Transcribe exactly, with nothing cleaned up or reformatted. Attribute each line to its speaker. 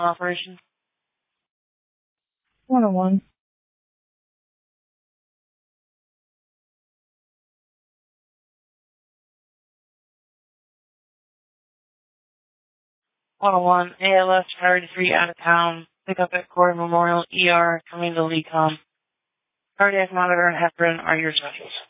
Speaker 1: operation?
Speaker 2: one oh one.
Speaker 1: one oh one, A L S Priority three out of town. Pick up at Core Memorial E R, coming to Lecom. Cardiac monitor and heparin are your specials.